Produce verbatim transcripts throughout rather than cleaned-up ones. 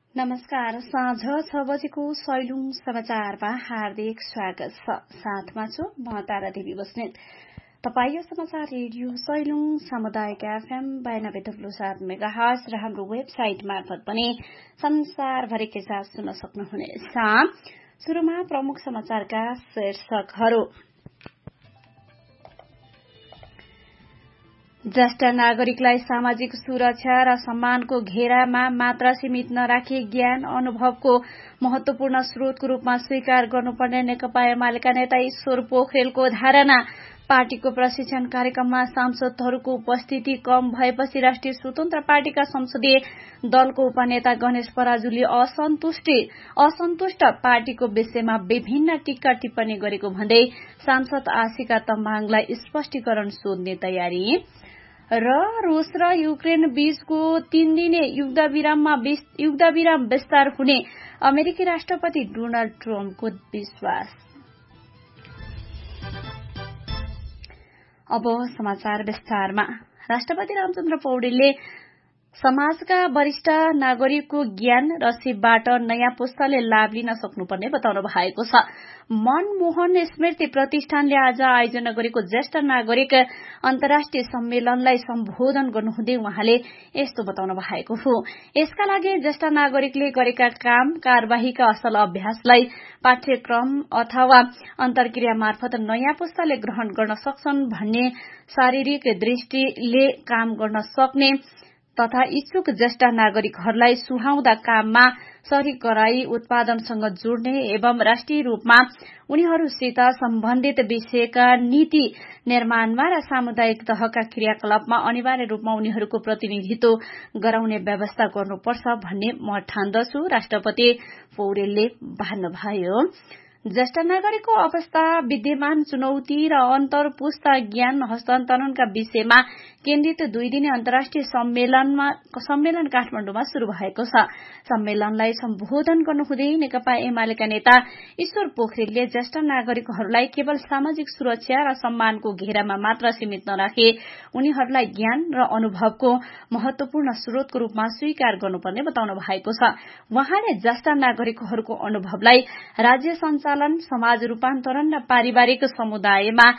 नमस्कार। साँझ छ बजेको सैलुङ समाचारमा हार्दिक स्वागत छ। साथमा छु म तारा देवी बस्नेत। तपाईँ यो समाचार रेडियो सैलुङ सामुदायिक एफएम बयानब्बे दशमलव सात मेगाहर्ज र हाम्रो वेबसाइट मार्फत पनि संसारभरिकै साथ सुन्न सक्नुहुनेछ। सुरुमा प्रमुख समाचारका शीर्षकहरू। ज्येष्ठ नागरिकलाई सामाजिक सुरक्षा र सम्मानको घेरामा मात्र सीमित नराखी ज्ञान अनुभवको महत्वपूर्ण स्रोतको रूपमा स्वीकार गर्नुपर्ने नेकपा एमालेका नेता ईश्वर पोखरेलको धारणा। पार्टीको प्रशिक्षण कार्यक्रममा सांसदहरूको उपस्थिति कम भएपछि राष्ट्रिय स्वतन्त्र पार्टीका संसदीय दलको उपनेता गणेश पराजुली असन्तुष्टि असन्तुष्ट पार्टीको विषयमा विभिन्न टीका टिप्पणी गरेको भन्दै सांसद आशिका तम्बाङलाई स्पष्टीकरण सोध्ने तयारी। र रूस र युक्रेन बीचको तीन दिने युद्धविराममा युद्धविराम विस्तार हुने अमेरिकी राष्ट्रपति डोनाल्ड ट्रम्पको विश्वास। अब समाचार विस्तारमा। राष्ट्रपति रामचन्द्र पौडेलले समाजका वरिष्ठ नागरिकको ज्ञान र सिपबाट नयाँ पुस्ताले लाभ लिन सक्नुपर्ने बताउनु भएको छ। मनमोहन स्मृति प्रतिष्ठानले आज आयोजना गरेको ज्येष्ठ नागरिक अन्तर्राष्ट्रिय सम्मेलनलाई सम्बोधन गर्नुहुँदै उहाँले यस्तो बताउनु भएको हो। यसका लागि ज्येष्ठ नागरिकले गरेका काम कार्यवाहीका असल अभ्यासलाई पाठ्यक्रम अथवा अन्तर्क्रिया मार्फत नयाँ पुस्ताले ग्रहण गर्न सक्छन् भन्ने शारीरिक दृष्टिले काम गर्न सक्ने तथा इच्छुक ज्येष्ठ नागरिकहरूलाई सुहाउँदा काममा शरीक गराई उत्पादनसँग जोड्ने एवं राष्ट्रिय रूपमा उनीहरूसित सम्बन्धित विषयका नीति निर्माणमा र सामुदायिक तहका क्रियाकलापमा अनिवार्य रूपमा उनीहरूको प्रतिनिधित्व गराउने व्यवस्था गर्नुपर्छ भन्ने म ठान्दछु, राष्ट्रपति पौडेलले भन्नुभयो। ज्येष्ठ नागरिकको अवस्था, विद्यमान चुनौती र अन्तर पुस्ता ज्ञान हस्तान्तरणका विषयमा केन्द्रित दुई दिने अन्तर्राष्ट्रिय सम्मेलनमा सम्मेलन काठमाडौँमा शुरू भएको छ। सम्मेलनलाई सम्बोधन गर्नुहुँदै नेकपा एमालेका नेता ईश्वर पोखरेलले ज्येष्ठ नागरिकहरूलाई केवल सामाजिक सुरक्षा र सम्मानको घेरामा मात्र सीमित नराखे उनीहरूलाई ज्ञान र अनुभवको महत्वपूर्ण स्रोतको रूपमा स्वीकार गर्नुपर्ने बताउनु भएको छ। उहाँले ज्येष्ठ नागरिकहरूको अनुभवलाई राज्य सञ्चालन, समाज रूपान्तरण र पारिवारिक समुदायमा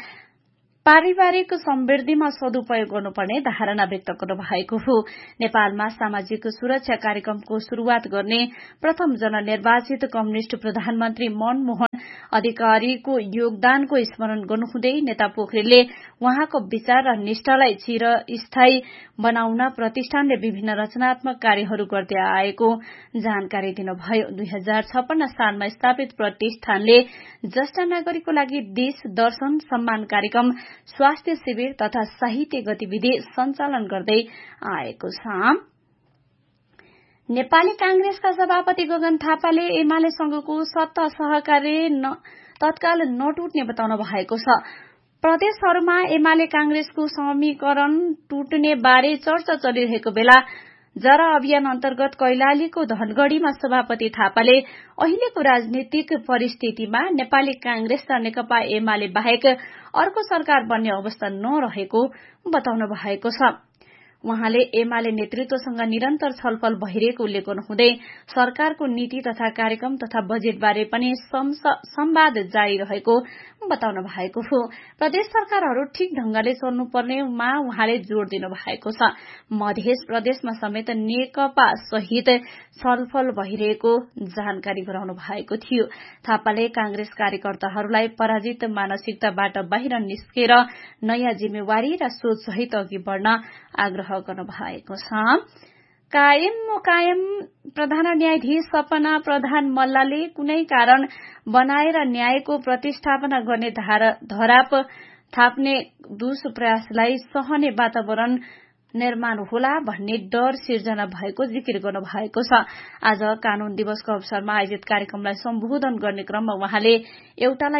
पारिवारिक समृद्धिमा सदुपयोग गर्नुपर्ने धारणा व्यक्त गर्नु भएको हो। नेपालमा सामाजिक सुरक्षा कार्यक्रमको शुरूआत गर्ने प्रथम जननिर्वाचित कम्युनिष्ट प्रधानमन्त्री मनमोहन अधिकारीको योगदानको स्मरण गर्नुहुँदै नेता पोखरेलले उहाँको विचार र निष्ठालाई चिरस्थायी बनाउन प्रतिष्ठानले विभिन्न रचनात्मक कार्यहरू गर्दै आएको जानकारी दिनुभयो। दुई हजार छप्पन्न सालमा स्थापित प्रतिष्ठानले ज्येष्ठ नागरिकको लागि देश दर्शन सम्मान कार्यक्रम, स्वास्थ्य शिविर तथा साहित्य गतिविधि सञ्चालन गर्दै आएको छ। नेपाली कांग्रेसका सभापति गगन थापाले एमालेसँगको सत्ता सहकार्य तत्काल नटुट्ने बताउनु भएको छ। प्रदेशहरूमा एमाले कांग्रेसको समीकरण टुट्ने बारे चर्चा चलिरहेको बेला जरा अभियान अन्तर्गत कैलालीको धनगढ़ीमा सभापति थापाले अहिलेको राजनीतिक परिस्थितिमा नेपाली कांग्रेस र नेकपा एमाले बाहेक अर्को सरकार बन्ने अवस्था नरहेको बताउनु भएको छ। उहाँले एमाले नेतृत्वसँग निरन्तर छलफल भइरहेको उल्लेख गर्नुहुँदै सरकारको नीति तथा कार्यक्रम तथा बजेटबारे पनि संवाद जारी रहेको बताउनु भएको हो। प्रदेश सरकारहरू ठीक ढंगले चल्नुपर्नेमा उहाँले जोड़ दिनु भएको छ। मध्य प्रदेशमा समेत नेकपा सहित छलफल भइरहेको जानकारी गराउनु भएको थियो। थापाले कांग्रेस कार्यकर्ताहरूलाई पराजित मानसिकताबाट बाहिर निस्केर नयाँ जिम्मेवारी र सोच सहित अघि बढ़न आग्रह गर्नु भएको छ। कायम मुकायम प्रधान न्यायाधीश सपना प्रधान मल्लले कुनै कारण बनाएर न्यायको प्रतिष्ठापना गर्ने धराप थाप्ने दुष्प्रयासलाई सहने वातावरण निर्माण होला भन्ने डर सिर्जना भएको जिकिर गर्नु भएको छ। आज कानून दिवसको अवसरमा आयोजित कार्यक्रमलाई सम्बोधन गर्ने क्रममा उहाँले एउटालाई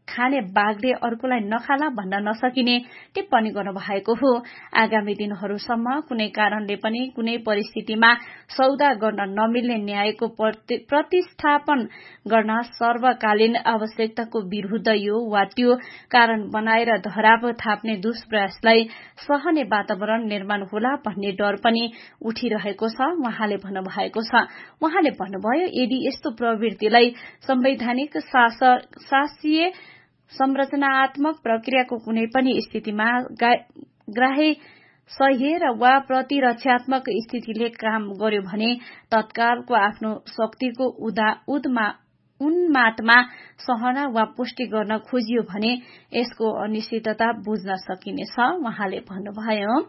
खाने बाघले अर्कोलाई नखाला भन्न नसकिने टिप्पणी गर्नुभएको हो। आगामी दिनहरूसम्म कुनै कारणले पनि कुनै परिस्थितिमा सौदा गर्न नमिल्ने न्यायको प्रतिस्थापन गर्न सर्वकालीन आवश्यकताको विरूद्ध यो वा त्यो कारण बनाएर धराप थाप्ने दुष्प्रयासलाई सहने वातावरण निर्माण होला भन्ने डर पनि उठिरहेको छ उहाँले भन्नुभएको छ। उहाँले भन्नुभयो, यदि यस्तो प्रवृत्तिलाई संवैधानिक शासीय संरचनात्मक प्रक्रियाको कुनै पनि स्थितिमा ग्राह्य सह्य वा प्रतिरक्षात्मक स्थितिले काम गर्यो भने तत्कालको आफ्नो शक्तिको उन्मादमा सहना वा पुष्टि गर्न खोजियो भने यसको अनिश्चितता बुझ्न सकिनेछ उहाँले भन्नुभयो।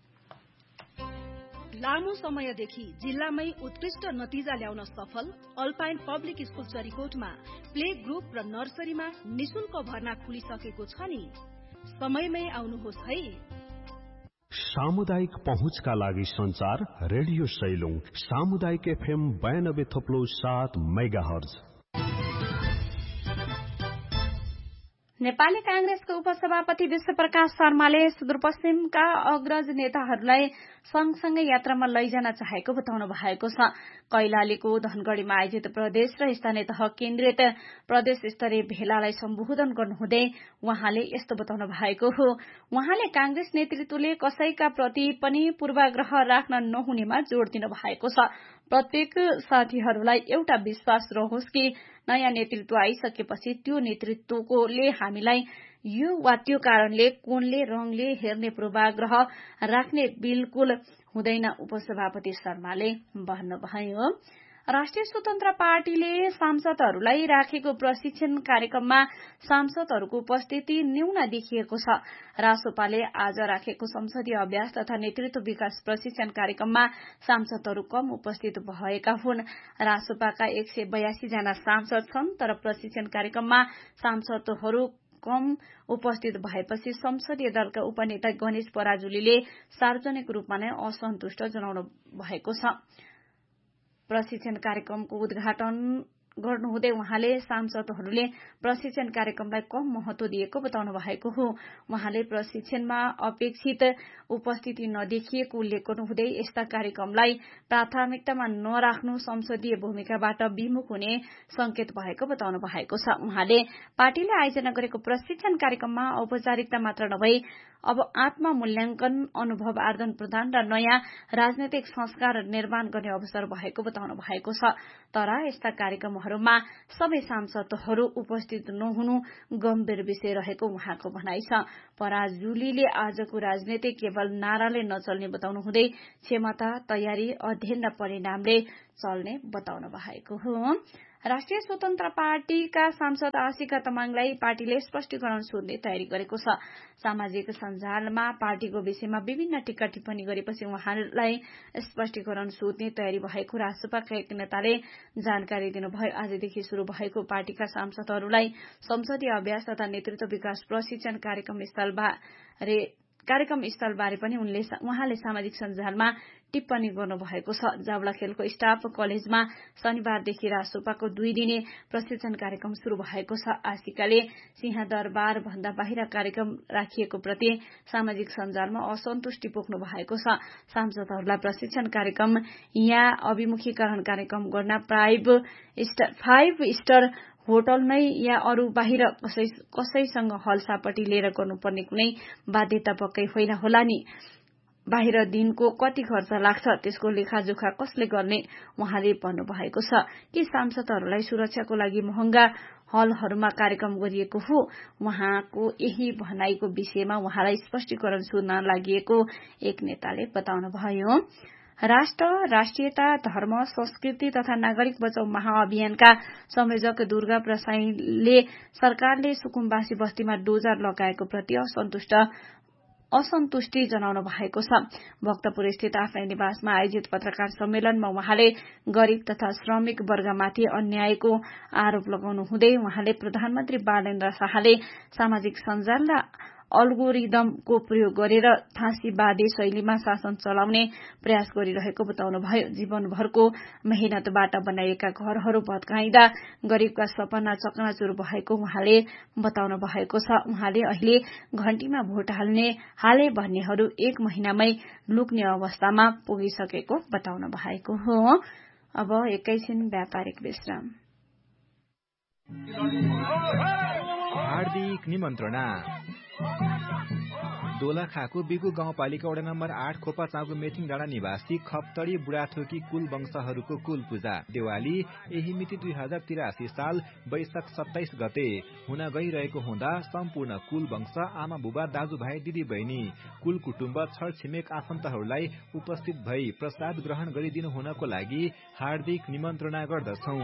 लामो समयदेखि जिल्लामै उत्कृष्ट नतिजा ल्याउन सफल alpine public school चरीकोटमा play group र नर्सरीमा निशुल्क भर्ना खुलिसकेको छ नि, समयमै आउनुहोस् है। सामुदायिक पहुँचका लागि संचार रेडियो सैलुङ सामुदायिक एफएम बयानब्बे थप्लो सात मेगाहर्ज। नेपाली कांग्रेसको उपसभापति विश्वप्रकाश शर्माले सुदूरपश्चिमका अग्रज नेताहरूलाई सँगसँगै यात्रामा लैजान चाहेको बताउनु भएको छ। कैलालीको धनगढ़ीमा आयोजित प्रदेश र स्थानीय तह केन्द्रित प्रदेश स्तरीय भेलालाई सम्बोधन गर्नुहुँदै उहाँले यस्तो बताउनु भएको हो। उहाँले कांग्रेस नेतृत्वले कसैका प्रति पनि पूर्वाग्रह राख्न नहुनेमा जोड़ दिनु भएको छ। प्रत्येक साथीहरूलाई एउटा विश्वास रहोस् कि नयाँ नेतृत्व आइसकेपछि त्यो नेतृत्वकोले हामीलाई यो वा त्यो कारणले कोणले रंगले हेर्ने पूर्वाग्रह राख्ने बिल्कुल हुँदैन, उपसभापति शर्माले भन्नुभयो। राष्ट्रिय स्वतन्त्र पार्टीले सांसदहरूलाई राखेको प्रशिक्षण कार्यक्रममा सांसदहरूको उपस्थिति न्यून देखिएको छ। रासोपाले आज राखेको संसदीय अभ्यास तथा नेतृत्व विकास प्रशिक्षण कार्यक्रममा सांसदहरू कम उपस्थित भएका हुन्। रासोपाका एक सय बयासी जना सांसद छन्, तर प्रशिक्षण कार्यक्रममा सांसदहरू कम उपस्थित भएपछि संसदीय दलका उपनेता गणेश पराजुलीले सार्वजनिक रूपमा नै असन्तुष्ट जनाउनु भएको छ। प्रशिक्षण कार्यक्रमको उद्घाटन गर्नुहुँदै उहाँले सांसदहरूले प्रशिक्षण कार्यक्रमलाई कम महत्व दिएको बताउनु भएको हो। उहाँले प्रशिक्षणमा अपेक्षित उपस्थिति नदेखिएको उल्लेख गर्नुहुँदै यस्ता कार्यक्रमलाई प्राथमिकतामा नराख्नु संसदीय भूमिकाबाट विमुख हुने संकेत भएको बताउनु भएको छ। उहाँले पार्टीले आयोजना गरेको प्रशिक्षण कार्यक्रममा औपचारिकता मात्र नभई अब आत्ममूल्याङ्कन, अनुभव आदान प्रदान र नयाँ राजनैतिक संस्कार निर्माण गर्ने अवसर भएको बताउनु भएको छ। तर यस्ता कार्यक्रमहरूमा सबै सांसदहरू उपस्थित नहुनु गम्भीर विषय रहेको उहाँको भनाइ छ। पराजुलीले आजको राजनीति केवल नाराले नचल्ने बताउनु हुँदै क्षमता, तयारी, अध्ययन र परिणामले चल्ने बताउनु भएको हो। राष्ट्रिय स्वतन्त्र पार्टीका सांसद आशिका तामाङलाई पार्टीले स्पष्टीकरण सोध्ने तयारी गरेको छ। सामाजिक सञ्जालमा पार्टीको विषयमा विभिन्न टीका टिप्पणी गरेपछि उहाँलाई स्पष्टीकरण सोध्ने तयारी भएको रासोपाका एक नेताले जानकारी दिनुभयो। आजदेखि शुरू भएको पार्टीका सांसदहरूलाई संसदीय अभ्यास तथा नेतृत्व विकास प्रशिक्षण कार्यक्रम स्थलबारे कार्यक्रम स्थलबारे पनि उनले उहाँले सामाजिक सञ्जालमा टिप्पणी गर्नुभएको छ। जावला खेलको स्टाफ कलेजमा शनिबारदेखि रासोपाको दुई दिने प्रशिक्षण कार्यक्रम शुरू भएको छ। आशिकाले सिंहदरबार भन्दा बाहिर कार्यक्रम राखिएको प्रति सामाजिक सञ्जालमा असन्तुष्टि पोख्नु भएको छ। सांसदहरूलाई प्रशिक्षण कार्यक्रम या अभिमुखीकरण कार्यक्रम गर्न five star five star hotel नै या अरू बाहिर कसै कसैसँग हलसापट्टि लिएर गर्नुपर्ने कुनै बाध्यता पक्कै होइन होला नि। बाहिर दिनको कति खर्च लाग्छ त्यसको लेखाजोखा कसले गर्ने उहाँले भन्नुभएको छ। कि सांसदहरूलाई सुरक्षाको लागि महँगा हलहरूमा कार्यक्रम गरिएको हो। उहाँको यही भनाइको विषयमा उहाँलाई स्पष्टीकरण सोध्न लागि एक नेताले बताउनुभयो। राष्ट्र, राष्ट्रियता, धर्म, संस्कृति तथा नागरिक बचाउ महाअभियानका संयोजक दुर्गा प्रसाईले सरकारले सुकुम्बासी बस्तीमा डोजर लगाएको प्रति असन्तुष्ट असन्तुष्टि जनाउनु भएको छ। भक्तपुर स्थित आफ्नै निवासमा आयोजित पत्रकार सम्मेलनमा उहाँले गरीब तथा श्रमिक वर्गमाथि अन्यायको आरोप लगाउनु हुँदै उहाँले प्रधानमन्त्री बालेन्द्र शाहले सामाजिक सञ्जाल र अल्गोरिदमको प्रयोग गरेर फाँसीवादी शैलीमा शासन चलाउने प्रयास गरिरहेको बताउनुभयो। जीवनभरको मेहनतबाट बनाइएका घरहरू भत्काइँदा गरीबका सपना चकनाचुर भएको उहाँले बताउनु भएको छ। उहाँले अहिले घण्टीमा भोट हाल्ने हाले भन्नेहरू एक महिनामै लुक्ने अवस्थामा पुगिसकेको बताउनु भएको हो। अब एकैछिन व्यापारिक विश्राम। हार्दिक निमन्त्रणा। दोलखाको बिगु गाउँपालिका वडा नम्बर आठ खोपा चाँगु मेथिङ डाँडा निवासी खप्तडी बुढाथोकी कुल वंशहरूको कुल पूजा देवाली यही मिति दुई हजार तिरासी साल वैशाख सत्ताइस गते हुन गइरहेको हुँदा सम्पूर्ण कुल वंश आमा बुबा दाजुभाइ दिदी बहिनी कुल कुटुम्ब छर छिमेक आफन्तहरूलाई उपस्थित भई प्रसाद ग्रहण गरिदिनु हुनको लागि हार्दिक निमन्त्रणा गर्दछौं।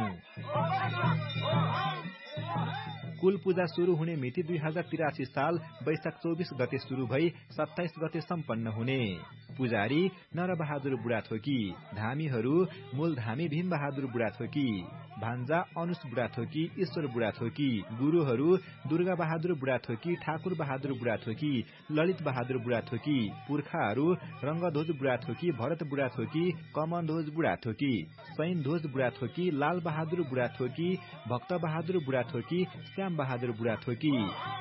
कुल पूजा शुरू हुने मिति दुई हजार तिरासी साल वैशाख चौबीस गते शुरू भई सत्ताइस गते सम्पन्न हुने। पुजारी नरबहादुर बुढाथोकी, धामीहरू मूल धामी भीम बहादुर बुढाथोकी, भान्जा अनुस बुढाथोकी, ईश्वर बुढाथोकी, गुरुहरू दुर्गा बहादुर बुढाथोकी, ठाकुर बहादुर बुढाथोकी, ललित बहादुर बुढाथोकी, पुर्खाहरू रंगध्वज बुढाथोकी, भरत बुढाथोकी, कमनध्वज बुढाथोकी, सैनध्वज बुढाथोकी, लाल बहादुर बुढाथोकी, भक्त बहादुर बुढाथोकी, श्याम बहादुर बुढाथोकी।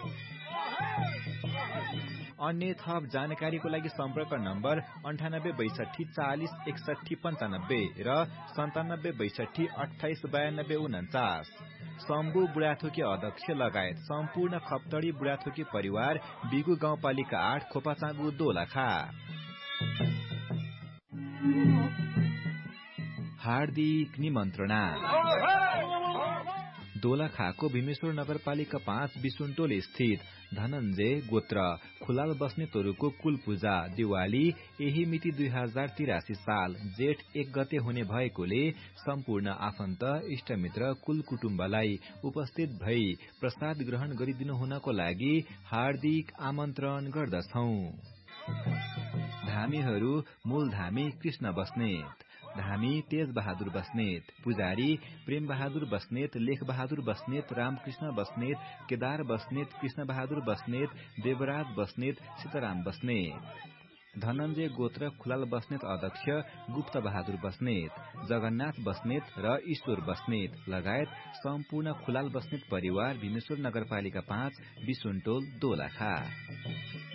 अन्य थप जानकारीको लागि सम्पर्क नम्बर अन्ठानब्बे बैसठी चालिस एकसठी पञ्चानब्बे र सन्तानब्बे बैसठी अठाइस बयानब्बे उन्चास। शम्भु बुढाथोकी अध्यक्ष लगायत सम्पूर्ण खप्तडी बुढाथोकी परिवार बिगु गाउँपालिका आठ खोपाचाँगु दोलखा। हार्दिक निमन्त्रणा। दोलखाको भीमेश्वर नगरपालिका पाँच बिसुनटोल स्थित धनञ्जय गोत्र खुलाल बस्नेतहरूको कुल पूजा दिवाली यही मिति दुई हजार तिरासी साल जेठ एक गते हुने भएकोले सम्पूर्ण आफन्त इष्टमित्र कुल कुटुम्बलाई उपस्थित भई प्रसाद ग्रहण गरिदिनु हुनको लागि हार्दिक आमन्त्रण गर्दछौं। धामीहरू मूल धामी कृष्ण बस्नेत, धामी तेज बहादुर बस्नेत, पुजारी प्रेम बहादुर बस्नेत, लेख बहादुर बस्नेत, रामकृष्ण बस्नेत, केदार बस्नेत, कृष्ण बहादुर बस्नेत, देवराज बस्नेत, सीताराम बस्नेत। धनञ्जय गोत्र खुलाल बस्नेत अध्यक्ष गुप्त बहादुर बस्नेत, जगन्नाथ बस्नेत र ईश्वर बस्नेत लगायत सम्पूर्ण खुलाल बस्नेत परिवार भीमेश्वर नगरपालिका पाँच बिसुनटोल दोलखा।